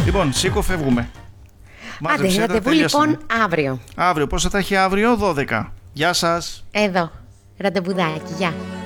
Λοιπόν, σήκω, φεύγουμε. Άντε, ραντεβού λοιπόν αύριο. Αύριο, πόσο θα έχει αύριο? 12. Γεια σας. Εδώ, ραντεβουδάκι, γεια.